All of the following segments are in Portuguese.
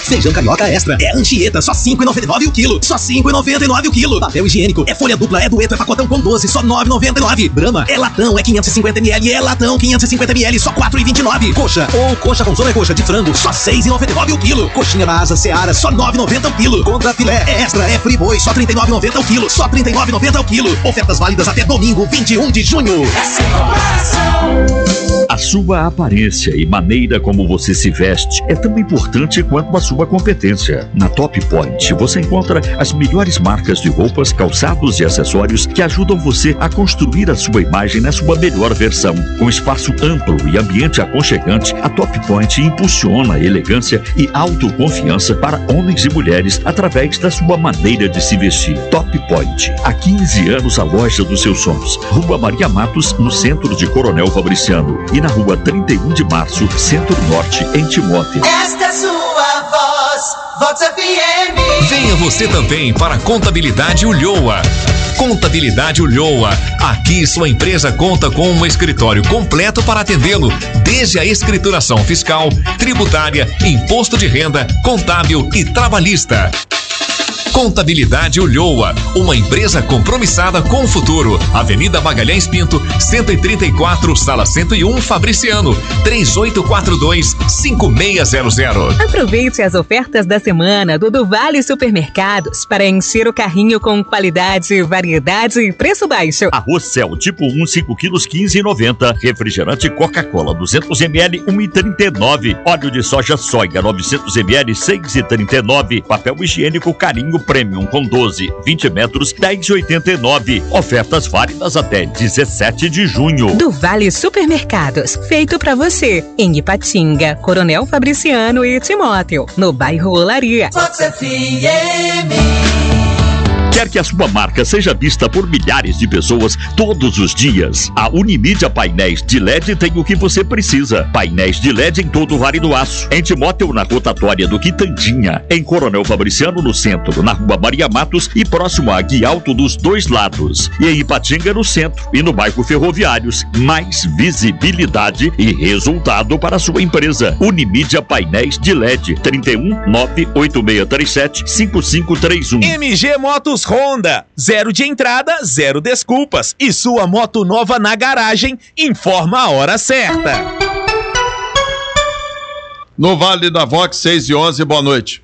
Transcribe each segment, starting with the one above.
Feijão carioca extra é Anchieta, só R$ 5,99 o quilo. Só R$ 5,99 o quilo. Papel higiênico é folha dupla, é dueto, é pacotão com 12, só R$ 9,99. Brahma é latão, é 550ml, é latão 550ml, só R$ 4,29. Coxa ou coxa com sobrecoxa de frango, só R$ 6,99 o quilo. Coxinha da asa Seara, só R$ 9,90 o quilo. Contra filé é extra, é friboi, só R$ 39,90 o quilo. Só R$ 39,90 o quilo. Ofertas válidas até domingo, 21 de junho. A sua aparência e maneira como você se veste é tão importante quanto a sua competência. Na Top Point, você encontra as melhores marcas de roupas, calçados e acessórios que ajudam você a construir a sua imagem na sua melhor versão. Com espaço amplo e ambiente aconchegante, a Top Point impulsiona a elegância e autoconfiança para homens e mulheres através da sua maneira de se vestir. Top Point, há 15 anos a loja dos seus sonhos. Rua Maria Matos, no centro de Coronel Fabriciano, e na Rua 31 de Março, Centro-Norte, em Timóteo. Esta é sua voz, Vox FM. Venha você também para a Contabilidade Ulloa. Contabilidade Ulloa. Aqui sua empresa conta com um escritório completo para atendê-lo, desde a escrituração fiscal, tributária, imposto de renda, contábil e trabalhista. Contabilidade Ulloa, uma empresa compromissada com o futuro. Avenida Magalhães Pinto, 134, Sala 101, Fabriciano, 3842-5600. Aproveite as ofertas da semana do Vale Supermercados para encher o carrinho com qualidade, variedade e preço baixo. Arroz Cel tipo 1, 5 quilos, 15,90. Refrigerante Coca-Cola 200ml, 1,39. Óleo de soja Soiga 900ml, 6,39. Papel higiênico Carinho Premium com 12, 20 metros, 10,89. Ofertas válidas até 17 de junho. Do Vale Supermercados, feito pra você. Em Ipatinga, Coronel Fabriciano e Timóteo, no bairro Olaria. Vox FM. Quer que a sua marca seja vista por milhares de pessoas todos os dias? A Unimídia Painéis de LED tem o que você precisa. Painéis de LED em todo o Vale do Aço. Em Timóteo, na rotatória do Quitandinha. Em Coronel Fabriciano, no centro, na Rua Maria Matos e próximo a Guialto dos dois lados. E em Ipatinga, no centro e no bairro Ferroviários. Mais visibilidade e resultado para a sua empresa. Unimídia Painéis de LED. 31 98637 5531. MG Motos Honda, 0 de entrada, 0 desculpas. E sua moto nova na garagem, informa a hora certa. No Vale da Vox, 6h11, boa noite.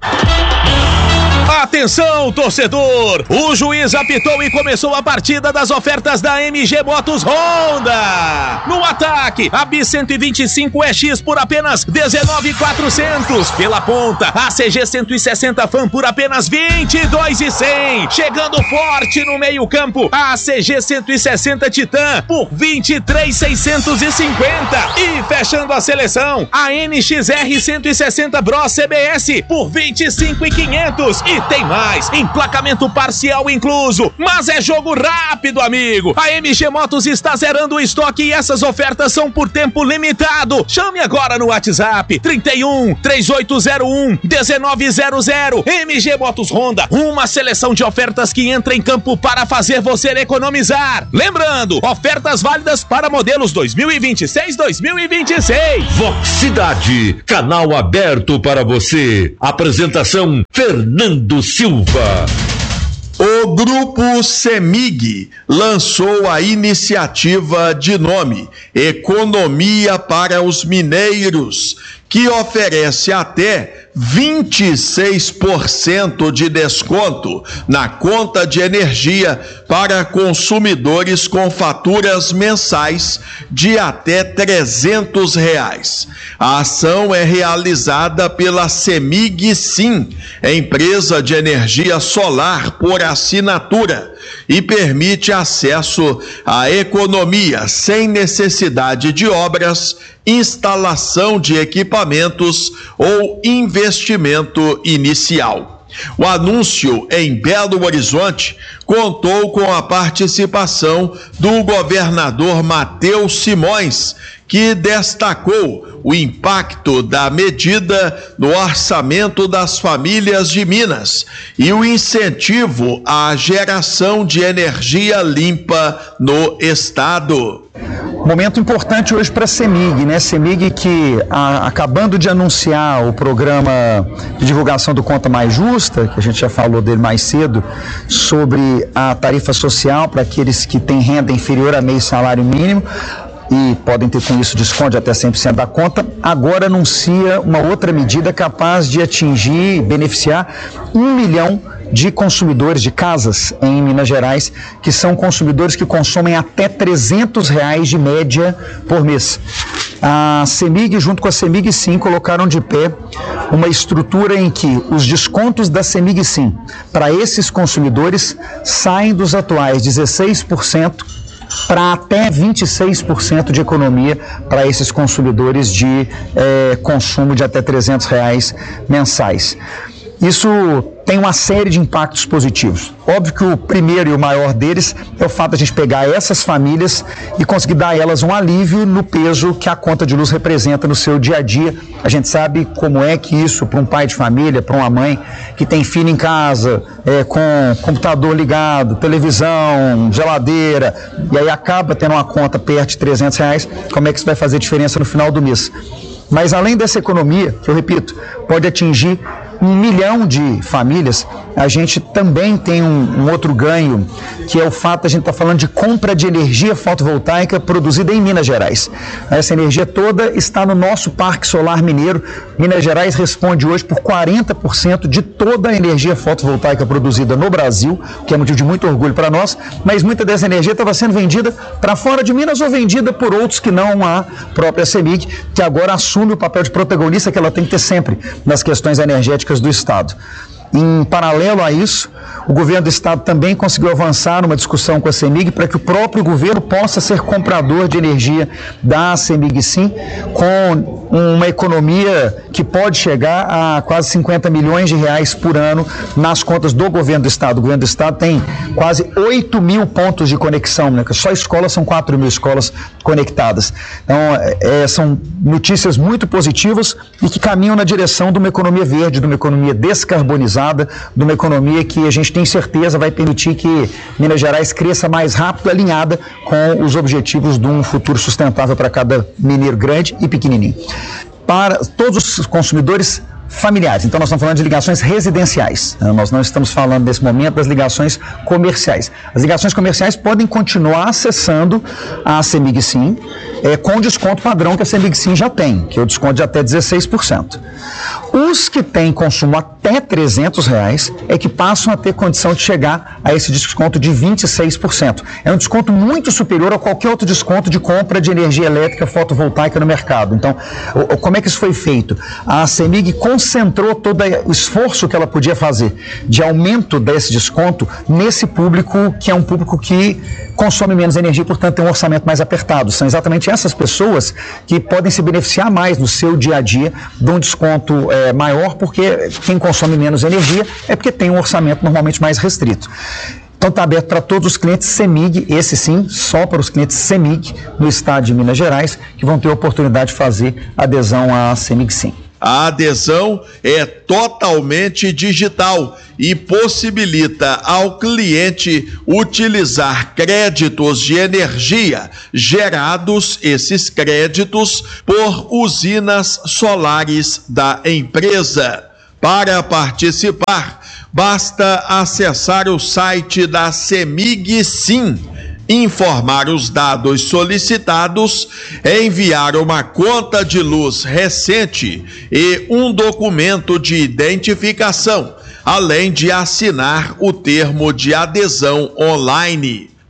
Atenção, torcedor! O juiz apitou e começou a partida das ofertas da MG Motos Honda. No ataque, a Bis 125 EX por apenas R$19.400. Pela ponta, a CG 160 Fan por apenas R$22.100. Chegando forte no meio campo, a CG 160 Titan por R$23.650. E fechando a seleção, a NXR 160 Bros CBS por R$25.500. E tem mais, emplacamento parcial incluso, mas é jogo rápido, amigo. A MG Motos está zerando o estoque e essas ofertas são por tempo limitado. Chame agora no WhatsApp 31 3801 1900. MG Motos Honda, uma seleção de ofertas que entra em campo para fazer você economizar. Lembrando, ofertas válidas para modelos 2026-2026. Vox Cidade, canal aberto para você. Apresentação Fernando Silva. O Grupo CEMIG lançou a iniciativa de nome Economia para os Mineiros, que oferece até 26% de desconto na conta de energia para consumidores com faturas mensais de até R$300. A ação é realizada pela CEMIG Sim, empresa de energia solar por assinatura, e permite acesso à economia sem necessidade de obras, instalação de equipamentos ou investimento inicial. O anúncio em Belo Horizonte contou com a participação do governador Matheus Simões, que destacou o impacto da medida no orçamento das famílias de Minas e o incentivo à geração de energia limpa no estado. Momento importante hoje para a CEMIG, né? CEMIG que acabando de anunciar o programa de divulgação do Conta Mais Justa, que a gente já falou dele mais cedo, sobre a tarifa social para aqueles que têm renda inferior a meio salário mínimo e podem ter com isso desconto de até 100% da conta, agora anuncia uma outra medida capaz de atingir e beneficiar 1 milhão de consumidores de casas em Minas Gerais, que são consumidores que consomem até R$300 de média por mês. A CEMIG, junto com a CEMIG Sim, colocaram de pé uma estrutura em que os descontos da CEMIG Sim para esses consumidores saem dos atuais 16% para até 26% de economia para esses consumidores de consumo de até R$300 mensais. Isso tem uma série de impactos positivos. Óbvio que o primeiro e o maior deles é o fato de a gente pegar essas famílias e conseguir dar a elas um alívio no peso que a conta de luz representa no seu dia a dia. A gente sabe como é que isso, para um pai de família, para uma mãe que tem filho em casa, com computador ligado, televisão, geladeira, e aí acaba tendo uma conta perto de R$300, como é que isso vai fazer diferença no final do mês? Mas além dessa economia, que eu repito, pode atingir 1 milhão de famílias, a gente também tem um outro ganho, que é o fato de a gente estar falando de compra de energia fotovoltaica produzida em Minas Gerais. Essa energia toda está no nosso Parque Solar Mineiro. Minas Gerais responde hoje por 40% de toda a energia fotovoltaica produzida no Brasil, que é motivo de muito orgulho para nós, mas muita dessa energia estava sendo vendida para fora de Minas ou vendida por outros que não a própria CEMIG, que agora assume o papel de protagonista que ela tem que ter sempre nas questões energéticas do Estado. Em paralelo a isso, o governo do Estado também conseguiu avançar numa discussão com a CEMIG para que o próprio governo possa ser comprador de energia da CEMIG Sim, com uma economia que pode chegar a quase 50 milhões de reais por ano nas contas do governo do Estado. O governo do Estado tem quase 8 mil pontos de conexão, né? Só escolas são 4 mil escolas conectadas. Então, são notícias muito positivas e que caminham na direção de uma economia verde, de uma economia descarbonizada, de uma economia que a gente tem certeza vai permitir que Minas Gerais cresça mais rápido, alinhada com os objetivos de um futuro sustentável para cada mineiro grande e pequenininho. Para todos os consumidores familiares. Então nós estamos falando de ligações residenciais. Nós não estamos falando nesse momento das ligações comerciais. As ligações comerciais podem continuar acessando a CEMIG Sim com o desconto padrão que a CEMIG Sim já tem, que é o desconto de até 16%. Os que têm consumo até R$300 é que passam a ter condição de chegar a esse desconto de 26%. É um desconto muito superior a qualquer outro desconto de compra de energia elétrica fotovoltaica no mercado. Então, como é que isso foi feito? A CEMIG concentrou todo o esforço que ela podia fazer de aumento desse desconto nesse público, que é um público que consome menos energia, portanto tem um orçamento mais apertado. São exatamente essas pessoas que podem se beneficiar mais no seu dia a dia de um desconto maior, porque quem consome menos energia é porque tem um orçamento normalmente mais restrito. Então está aberto para todos os clientes CEMIG, esse sim, só para os clientes CEMIG no estado de Minas Gerais, que vão ter a oportunidade de fazer adesão à CEMIG Sim. A adesão é totalmente digital e possibilita ao cliente utilizar créditos de energia gerados, esses créditos, por usinas solares da empresa. Para participar, basta acessar o site da CEMIG Sim, informar os dados solicitados, enviar uma conta de luz recente e um documento de identificação, além de assinar o termo de adesão online.